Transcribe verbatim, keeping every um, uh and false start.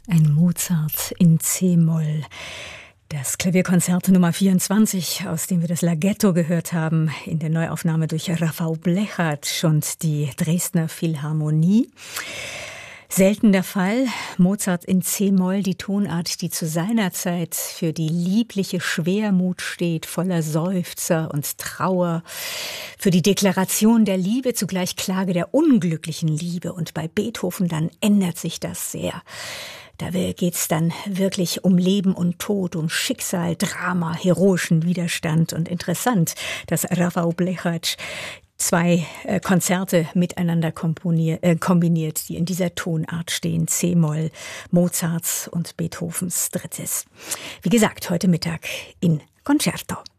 Ein Mozart in C-Moll. Das Klavierkonzert Nummer vierundzwanzig, aus dem wir das Laghetto gehört haben, in der Neuaufnahme durch Rafał Blechacz und die Dresdner Philharmonie. Selten der Fall. Mozart in C-Moll, die Tonart, die zu seiner Zeit für die liebliche Schwermut steht, voller Seufzer und Trauer, für die Deklaration der Liebe, zugleich Klage der unglücklichen Liebe. Und bei Beethoven dann ändert sich das sehr. Da geht's dann wirklich um Leben und Tod, um Schicksal, Drama, heroischen Widerstand. Und interessant, dass Rafał Blechacz zwei äh, Konzerte miteinander komponier, äh, kombiniert, die in dieser Tonart stehen. C-Moll, Mozarts und Beethovens Drittes. Wie gesagt, heute Mittag in Concerto.